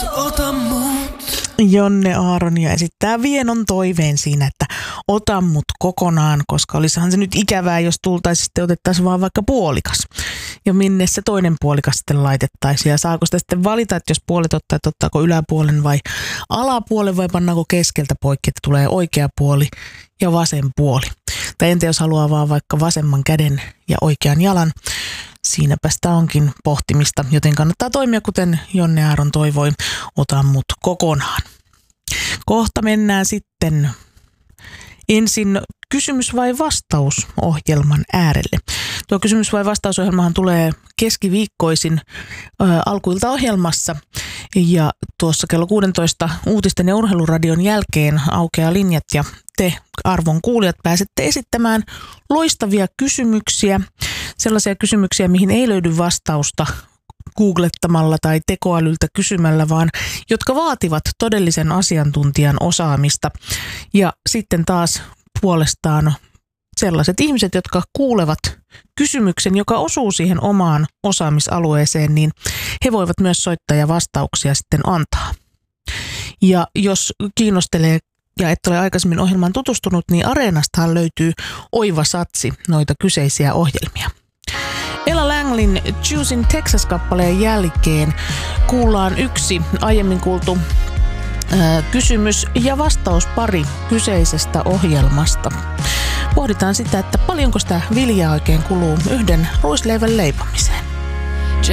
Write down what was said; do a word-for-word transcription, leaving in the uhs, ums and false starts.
ota mut. Jonne Aaronia esittää vienon toiveen siinä, että ota mut kokonaan, koska olisihan se nyt ikävää, jos tultaisiin sitten otettaisiin vaan vaikka puolikas. Ja minne se toinen puolikas sitten laitettaisiin ja saako sitä sitten valita, että jos puolet ottaa, että ottaako yläpuolen vai alapuolen vai pannaako keskeltä poikki, että tulee oikea puoli ja vasen puoli. Tai entä jos haluaa vaan vaikka vasemman käden ja oikean jalan, siinäpä sitä onkin pohtimista, joten kannattaa toimia kuten Jonne Aaron toivoi, ota mut kokonaan. Kohta mennään sitten ensin kysymys vai vastaus ohjelman äärelle. Tuo kysymys vai vastausohjelmahan tulee keskiviikkoisin ö, alkuiltaohjelmassa ja tuossa kello kuusitoista uutisten ja urheiluradion jälkeen aukeaa linjat ja te arvon kuulijat pääsette esittämään loistavia kysymyksiä, sellaisia kysymyksiä, mihin ei löydy vastausta googlettamalla tai tekoälyltä kysymällä, vaan jotka vaativat todellisen asiantuntijan osaamista. Ja sitten taas puolestaan sellaiset ihmiset, jotka kuulevat kysymyksen, joka osuu siihen omaan osaamisalueeseen, niin he voivat myös soittaa ja vastauksia sitten antaa. Ja jos kiinnostelee ja et ole aikaisemmin ohjelmaan tutustunut, niin Areenastahan löytyy oiva satsi noita kyseisiä ohjelmia. Ella Langlin Choosing Texas-kappaleen jälkeen kuullaan yksi aiemmin kuultu ää, kysymys ja vastauspari kyseisestä ohjelmasta. Pohditaan sitä, että paljonko sitä viljaa oikein kuluu yhden ruisleivän leipomiseen.